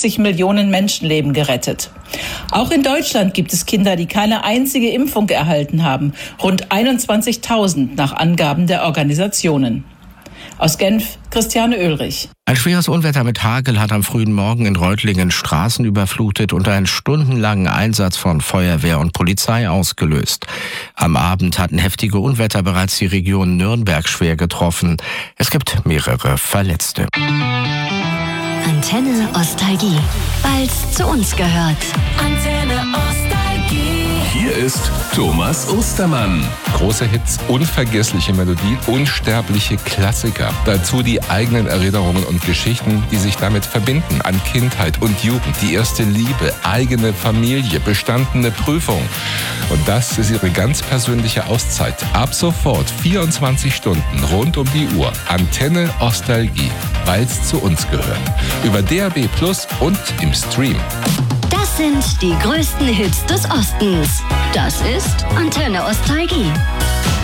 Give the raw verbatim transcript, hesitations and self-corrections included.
fünfzig Millionen Menschenleben gerettet. Auch in Deutschland gibt es Kinder, die keine einzige Impfung erhalten haben. Rund einundzwanzigtausend nach Angaben der Organisationen. Aus Genf, Christiane Oehlrich. Ein schweres Unwetter mit Hagel hat am frühen Morgen in Reutlingen Straßen überflutet und einen stundenlangen Einsatz von Feuerwehr und Polizei ausgelöst. Am Abend hatten heftige Unwetter bereits die Region Nürnberg schwer getroffen. Es gibt mehrere Verletzte. Antenne Ostalgie, weil's zu uns gehört. Antenne Ostalgie. Hier ist Thomas Ostermann. Große Hits, unvergessliche Melodie, unsterbliche Klassiker. Dazu die eigenen Erinnerungen und Geschichten, die sich damit verbinden an Kindheit und Jugend. Die erste Liebe, eigene Familie, bestandene Prüfung. Und das ist ihre ganz persönliche Auszeit. Ab sofort vierundzwanzig Stunden rund um die Uhr. Antenne Ostalgie, weil's zu uns gehört. Über D A B Plus und im Stream. Das sind die größten Hits des Ostens. Das ist Antenne Ostalgie.